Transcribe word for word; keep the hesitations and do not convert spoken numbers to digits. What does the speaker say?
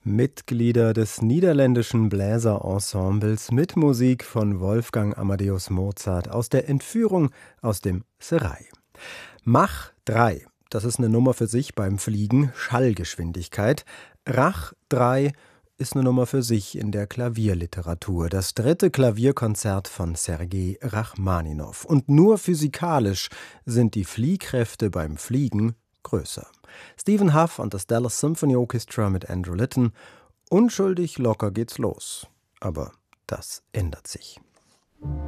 Mitglieder des niederländischen Bläserensembles mit Musik von Wolfgang Amadeus Mozart aus der Entführung aus dem Serail. Mach drei, das ist eine Nummer für sich beim Fliegen, Schallgeschwindigkeit. Rach drei ist eine Nummer für sich in der Klavierliteratur. Das dritte Klavierkonzert von Sergei Rachmaninow. Und nur physikalisch sind die Fliehkräfte beim Fliegen größer. Stephen Hough und das Dallas Symphony Orchestra mit Andrew Litton. Unschuldig locker geht's los. Aber das ändert sich.